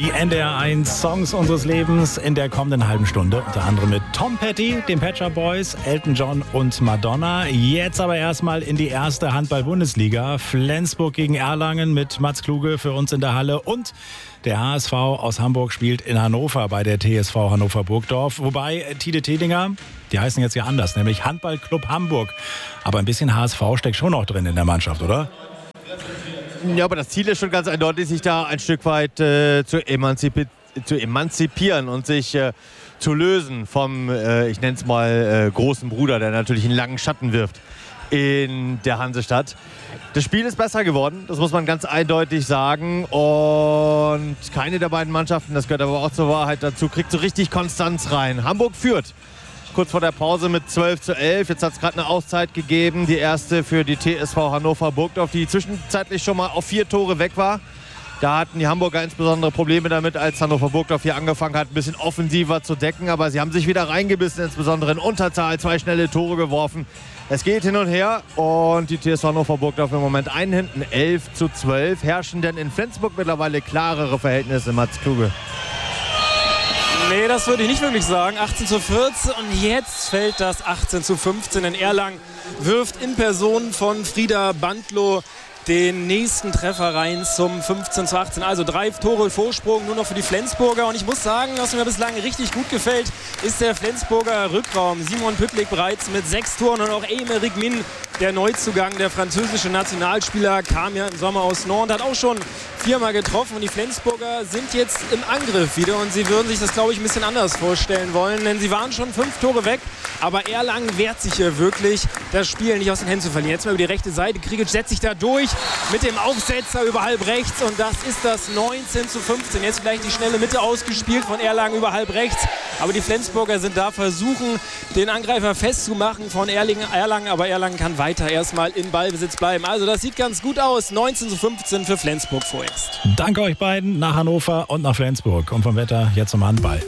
Die NDR1 Songs unseres Lebens in der kommenden halben Stunde. Unter anderem mit Tom Petty, den Pet Shop Boys, Elton John und Madonna. Jetzt aber erstmal in die erste Handball-Bundesliga. Flensburg gegen Erlangen mit Mats Kluge für uns in der Halle. Und der HSV aus Hamburg spielt in Hannover bei der TSV Hannover-Burgdorf. Wobei Tide Tedinger, die heißen jetzt ja anders, nämlich Handballclub Hamburg. Aber ein bisschen HSV steckt schon noch drin in der Mannschaft, oder? Ja, aber das Ziel ist schon ganz eindeutig, sich da ein Stück weit zu emanzipieren und sich zu lösen vom, ich nenne es mal, großen Bruder, der natürlich einen langen Schatten wirft in der Hansestadt. Das Spiel ist besser geworden, das muss man ganz eindeutig sagen. Und keine der beiden Mannschaften, das gehört aber auch zur Wahrheit dazu, kriegt so richtig Konstanz rein. Hamburg führt kurz vor der Pause mit 12:11. Jetzt hat es gerade eine Auszeit gegeben. Die erste für die TSV Hannover-Burgdorf, die zwischenzeitlich schon mal auf 4 Tore weg war. Da hatten die Hamburger insbesondere Probleme damit, als Hannover-Burgdorf hier angefangen hat, ein bisschen offensiver zu decken. Aber sie haben sich wieder reingebissen, insbesondere in Unterzahl, 2 schnelle Tore geworfen. Es geht hin und her und die TSV Hannover-Burgdorf im Moment einen hinten, 11:12. Herrschen denn in Flensburg mittlerweile klarere Verhältnisse, Mats Kluge? Nee, das würde ich nicht wirklich sagen. 18:14 und jetzt fällt das 18:15 in Erlangen. Wirft in Person von Frieda Bandlow den nächsten Treffer rein zum 15:18. Also 3 Tore Vorsprung nur noch für die Flensburger. Und ich muss sagen, was mir bislang richtig gut gefällt, ist der Flensburger Rückraum. Simon Püttlik bereits mit 6 Toren und auch Aymeric Min, der Neuzugang, der französische Nationalspieler, kam ja im Sommer aus Nantes, hat auch schon 4-mal getroffen. Und die Flensburger sind jetzt im Angriff wieder und sie würden sich das, glaube ich, ein bisschen anders vorstellen wollen, denn sie waren schon 5 Tore weg. Aber Erlangen wehrt sich hier wirklich, das Spiel nicht aus den Händen zu verlieren. Jetzt mal über die rechte Seite. Krigic setzt sich da durch mit dem Aufsetzer über halb rechts und das ist das 19:15. Jetzt vielleicht die schnelle Mitte ausgespielt von Erlangen über halb rechts. Aber die Flensburger sind da, versuchen den Angreifer festzumachen von Erlangen. Aber Erlangen kann weiter erstmal in Ballbesitz bleiben. Also das sieht ganz gut aus. 19:15 für Flensburg vorerst. Danke euch beiden nach Hannover und nach Flensburg. Und vom Wetter jetzt zum Handball.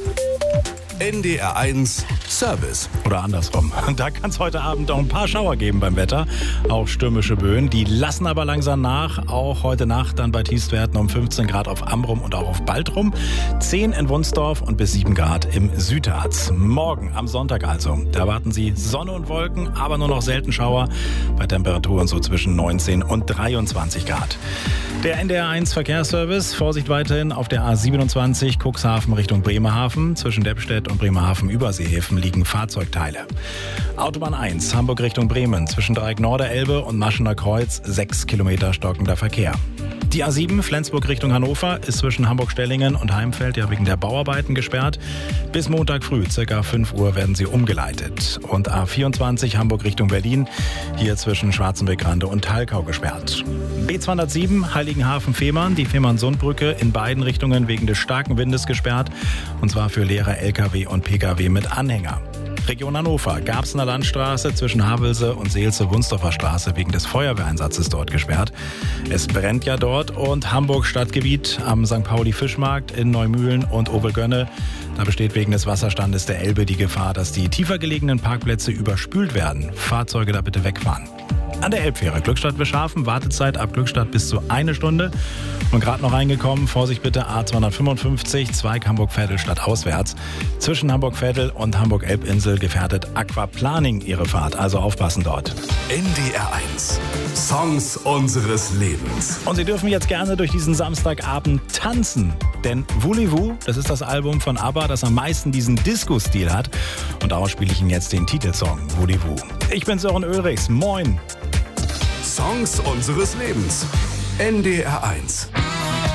NDR1 Service. Oder andersrum. Da kann es heute Abend auch ein paar Schauer geben beim Wetter. Auch stürmische Böen. Die lassen aber langsam nach. Auch heute Nacht dann bei Tiefstwerten um 15 Grad auf Amrum und auch auf Baltrum. 10 in Wunsdorf und bis 7 Grad im Südharz. Morgen am Sonntag also. Da erwarten Sie Sonne und Wolken, aber nur noch selten Schauer. Bei Temperaturen so zwischen 19 und 23 Grad. Der NDR1 Verkehrsservice. Vorsicht weiterhin auf der A27 Cuxhaven Richtung Bremerhaven. Zwischen Deppstedt und Bremerhaven-Überseehäfen liegen Fahrzeugteile. Autobahn 1 Hamburg Richtung Bremen. Zwischen Dreieck Norderelbe und Maschener Kreuz 6 Kilometer stockender Verkehr. Die A7 Flensburg Richtung Hannover ist zwischen Hamburg-Stellingen und Heimfeld ja wegen der Bauarbeiten gesperrt. Bis Montag früh, ca. 5 Uhr, werden sie umgeleitet. Und A24 Hamburg Richtung Berlin, hier zwischen Schwarzenbeck-Rande und Thalkau gesperrt. B207 Heiligenhafen-Fehmarn, die Fehmarn-Sundbrücke in beiden Richtungen wegen des starken Windes gesperrt. Und zwar für leere Lkw und Pkw mit Anhänger. Region Hannover, Garbsener Landstraße zwischen Havelse und Seelze-Wunsdorfer Straße wegen des Feuerwehreinsatzes dort gesperrt. Es brennt ja dort und Hamburg Stadtgebiet am St. Pauli-Fischmarkt in Neumühlen und Obergönne. Da besteht wegen des Wasserstandes der Elbe die Gefahr, dass die tiefer gelegenen Parkplätze überspült werden. Fahrzeuge da bitte wegfahren. An der Elbfähre Glückstadt-Wischhafen, Wartezeit ab Glückstadt bis zu 1 Stunde. Und gerade noch reingekommen, Vorsicht bitte, A255, Zweig Hamburg-Veddel stadtauswärts. Zwischen Hamburg-Veddel und Hamburg-Elbinsel gefährdet Aquaplaning ihre Fahrt, also aufpassen dort. NDR1 Songs unseres Lebens. Und Sie dürfen jetzt gerne durch diesen Samstagabend tanzen. Denn Voulez-vous, das ist das Album von ABBA, das am meisten diesen Disco-Stil hat. Und daraus spiele ich Ihnen jetzt den Titelsong, Voulez-vous. Ich bin Sören Ulrichs, moin. Songs unseres Lebens. NDR1.